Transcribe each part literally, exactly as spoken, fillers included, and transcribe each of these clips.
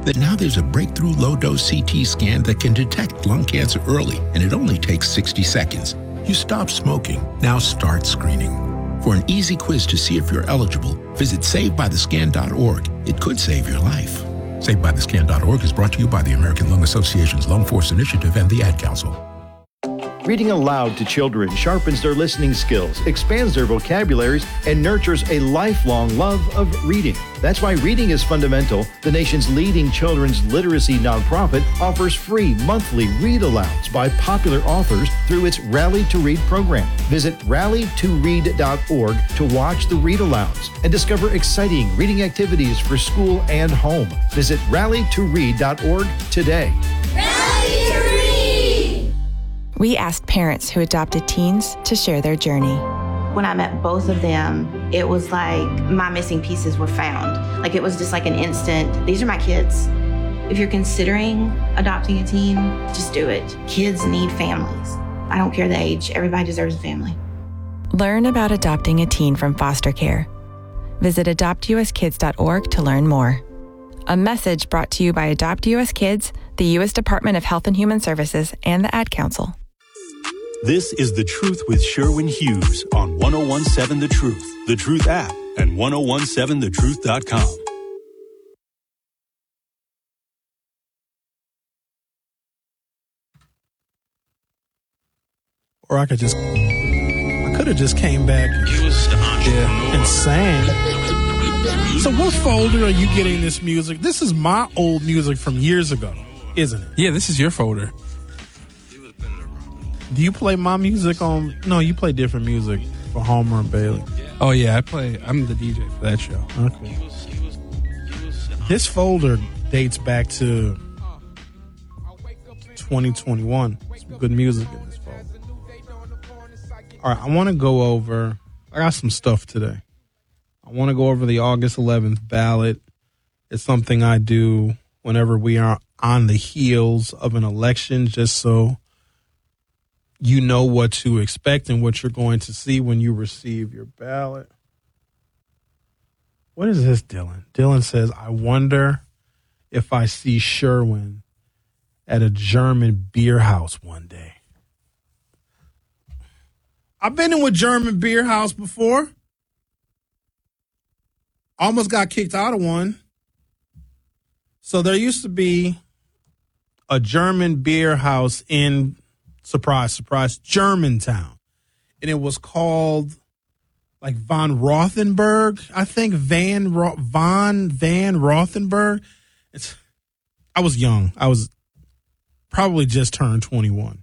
that now there's a breakthrough low-dose C T scan that can detect lung cancer early, and it only takes sixty seconds. You stop smoking. Now start screening. For an easy quiz to see if you're eligible, visit save by the scan dot org. It could save your life. save by the scan dot org is brought to you by the American Lung Association's Lung Force Initiative and the Ad Council. Reading aloud to children sharpens their listening skills, expands their vocabularies, and nurtures a lifelong love of reading. That's why Reading is Fundamental, the nation's leading children's literacy nonprofit, offers free monthly read-alouds by popular authors through its Rally to Read program. Visit rally to read dot org to watch the read-alouds and discover exciting reading activities for school and home. Visit rally to read dot org today. Rally to Read! We asked parents who adopted teens to share their journey. When I met both of them, it was like my missing pieces were found. Like it was just like an instant, these are my kids. If you're considering adopting a teen, just do it. Kids need families. I don't care the age, everybody deserves a family. Learn about adopting a teen from foster care. Visit adopt u s kids dot org to learn more. A message brought to you by Adopt U S Kids, the U S Department of Health and Human Services, and the Ad Council. This is The Truth with Sherwin Hughes on one oh one seven The Truth, The Truth app, and ten seventeen the truth dot com. Or I could just, I could have just came back He was the entrepreneur. and sang. So what folder are you getting this music? This is my old music from years ago, isn't it? Yeah, this is your folder. Do you play my music on? No, you play different music for Homer and Bailey. Oh, yeah, I play. I'm the D J for that show. Okay. This folder dates back to twenty twenty-one. Some good music in this folder. All right, I want to go over, I got some stuff today. I want to go over the August eleventh ballot. It's something I do whenever we are on the heels of an election, just so you know what to expect and what you're going to see when you receive your ballot. What is this, Dylan? Dylan says, I wonder if I see Sherwin at a German beer house one day. I've been in a German beer house before. Almost got kicked out of one. So there used to be a German beer house in, surprise, surprise, Germantown. And it was called like Von Rothenberg. I think Van Ro- Von Van Rothenberg. It's, I was young. I was probably just turned twenty-one.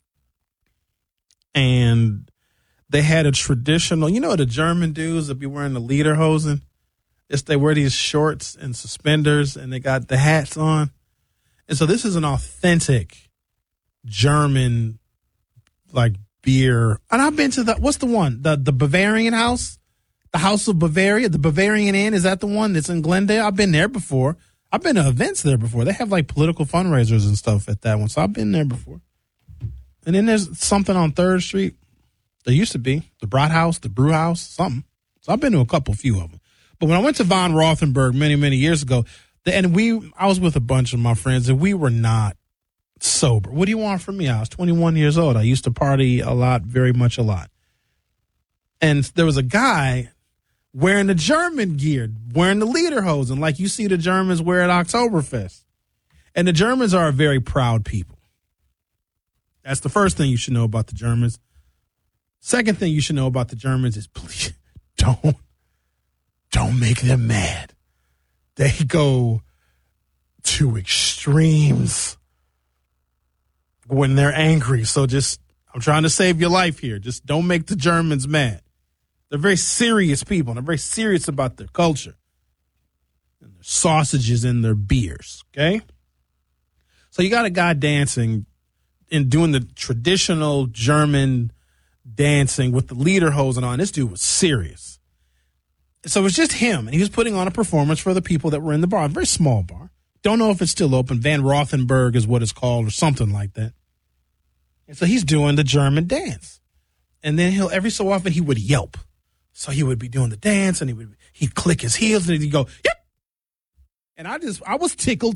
And they had a traditional, you know, the German dudes that be wearing the lederhosen. It's they wear these shorts and suspenders and they got the hats on. And so this is an authentic German like beer. And I've been to the, what's the one? The the Bavarian House? The House of Bavaria? The Bavarian Inn? Is that the one that's in Glendale? I've been there before. I've been to events there before. They have like political fundraisers and stuff at that one. So I've been there before. And then there's something on third Street. There used to be the Brat House, the Brew House, something. So I've been to a couple, few of them. But when I went to Von Rothenberg many, many years ago, the, and we, I was with a bunch of my friends and we were not sober. What do you want from me? I was twenty-one years old. I used to party a lot, very much a lot. And there was a guy wearing the German gear, wearing the lederhosen, like you see the Germans wear at Oktoberfest. And the Germans are a very proud people. That's the first thing you should know about the Germans. Second thing you should know about the Germans is please don't, don't make them mad. They go to extremes when they're angry. So just, I'm trying to save your life here. Just don't make the Germans mad. They're very serious people. And they're very serious about their culture and their sausages and their beers. Okay. So you got a guy dancing and doing the traditional German dancing with the lederhosen on. This dude was serious. So it was just him, and he was putting on a performance for the people that were in the bar. A very small bar. Don't know if it's still open. Van Rothenberg is what it's called or something like that. And so he's doing the German dance. And then he'll, every so often, he would yelp. So he would be doing the dance, and he would he'd click his heels, and he'd go, yep. And I just, I was tickled